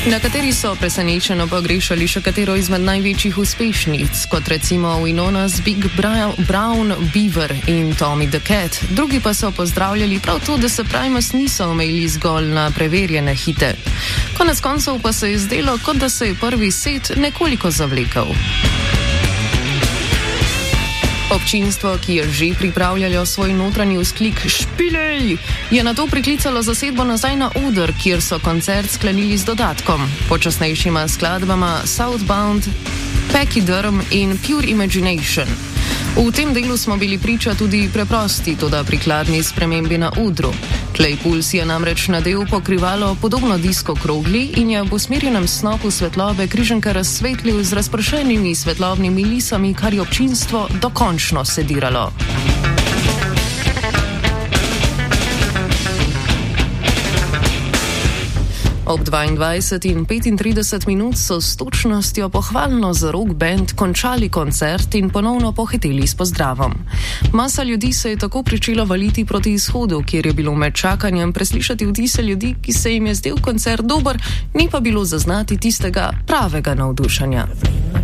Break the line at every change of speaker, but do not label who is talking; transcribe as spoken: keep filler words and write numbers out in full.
Nekateri so presenečeno pogrešali še katero izmed največjih uspešnic, kot recimo Winona's Big Brown Beaver in Tommy the Cat. Drugi pa so pozdravljali prav to, da se Primus niso omejili zgolj na preverjene hite. Konec koncev pa se je zdelo, kot da se je prvi set nekoliko zavlekel. Občinstvo, ki je že pripravljalo svoj notranji vzklik "Špilej!", je nato priklicalo zasedbo nazaj na oder, kjer so koncert sklenili z dodatkom, počasnejšima skladbama Southbound, Pachyderm in Pure Imagination. V tem delu smo bili priča tudi preprosti, toda prikladni spremembi na udru. Claypool si je namreč nadel pokrivalo podobno disko krogli in je v usmerjenem snopu svetlobe križanka razsvetlil z razpršenimi svetlobnimi lisami, kar je občinstvo dokončno sediralo. Ob dvaindvajset in petintrideset minut so s točnostjo pohvalno za rock band končali koncert in ponovno pohiteli s pozdravom. Masa ljudi se je tako pričela valiti proti izhodu, kjer je bilo med čakanjem preslišati vtise ljudi, ki se jim je zdel koncert dober, ni pa bilo zaznati tistega pravega navdušenja.